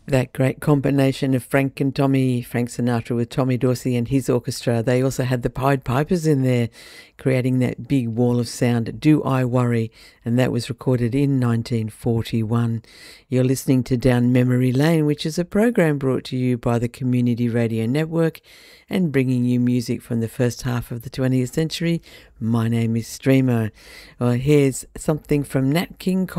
That great combination of Frank and Tommy, Frank Sinatra with Tommy Dorsey and his orchestra. They also had the Pied Pipers in there, creating that big wall of sound, Do I Worry? And that was recorded in 1941. You're listening to Down Memory Lane, which is a program brought to you by the Community Radio Network and bringing you music from the first half of the 20th century. My name is Streamer. Well, here's something from Nat King Cole.